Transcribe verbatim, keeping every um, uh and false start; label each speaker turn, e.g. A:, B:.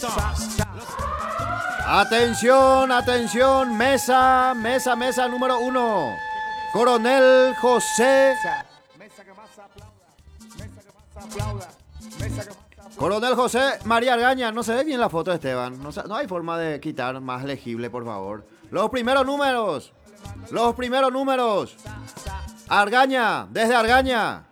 A: Atención, atención, mesa, mesa, mesa número uno. Coronel José. Coronel José María Argaña. No se ve bien la foto de Esteban. No, se- no hay forma de quitar más legible, por favor. Los primeros números. Los primeros números. Argaña, desde Argaña.